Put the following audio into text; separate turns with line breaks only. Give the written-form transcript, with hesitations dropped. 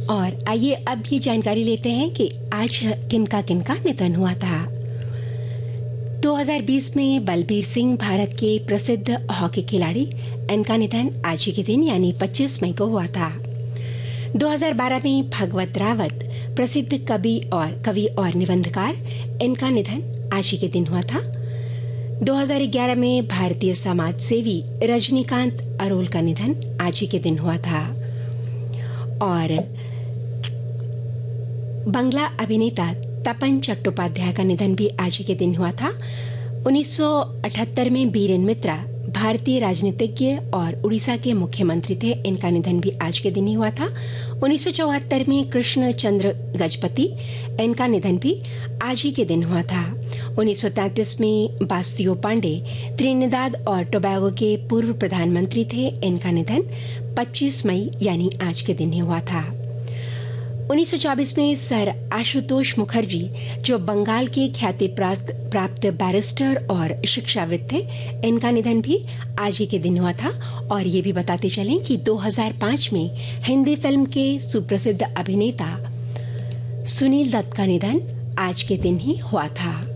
और आइए अब ये जानकारी लेते हैं कि आज किनका किनका निधन हुआ था। 2020 में बलबीर सिंह भारत के प्रसिद्ध हॉकी खिलाड़ी, इनका निधन आज ही के दिन यानी 25 मई को हुआ था। 2012 में भगवत रावत, प्रसिद्ध कवि और निबंधकार, इनका निधन आज ही के दिन हुआ था। 2011 में भारतीय समाज सेवी रजनीकांत अरोल का निधन आज ही के दिन हुआ था। और बंगला अभिनेता तपन चट्टोपाध्याय का निधन भी आज ही के दिन हुआ था। 1978 में बीरेन मित्रा भारतीय राजनीतिज्ञ और उड़ीसा के मुख्यमंत्री थे, इनका निधन भी आज के दिन ही हुआ था। 1974 में कृष्ण चंद्र गजपति, इनका निधन भी आज ही के दिन हुआ था। 1933 में बास्तियो पांडे त्रिनिदाद और टोबैगो के पूर्व प्रधानमंत्री थे, इनका निधन 25 मई यानी आज के दिन ही हुआ था। 1924 में सर आशुतोष मुखर्जी, जो बंगाल के ख्याति प्राप्त बैरिस्टर और शिक्षाविद थे, इनका निधन भी आज ही के दिन हुआ था। और ये भी बताते चलें कि 2005 में हिंदी फिल्म के सुप्रसिद्ध अभिनेता सुनील दत्त का निधन आज के दिन ही हुआ था।